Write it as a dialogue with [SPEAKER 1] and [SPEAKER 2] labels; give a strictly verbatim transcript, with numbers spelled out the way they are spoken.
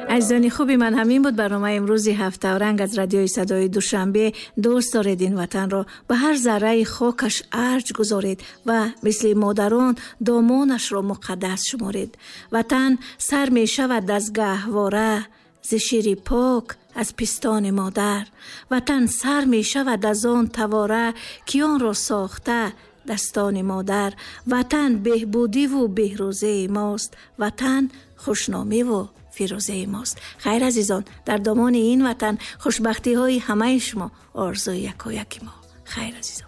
[SPEAKER 1] عزیزان خوبی من، همین بود برنامه امروزی هفته رنگ از رادیوی صدای دوشنبه. دوست دارید این وطن را به هر ذره خاکش ارج گذارید و مثل مادران دامانش را مقدس شمارید. وطن سر می شود از گهواره ز شیر پاک از پستان مادر. وطن سر می شود از آن تواره که آن را ساخته دستان مادر. وطن بهبودی و بهروزی ماست، وطن خوشنامی و فیروزه ماست. خیر عزیزان، در دامان این وطن خوشبختی های همه شما آرزوی یکایک ما. خیر عزیزان.